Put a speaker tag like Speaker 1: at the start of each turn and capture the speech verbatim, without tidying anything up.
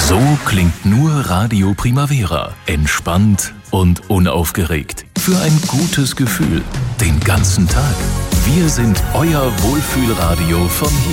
Speaker 1: So klingt nur Radio Primavera. Entspannt und unaufgeregt. Für ein gutes Gefühl. Den ganzen Tag. Wir sind euer Wohlfühlradio von hier.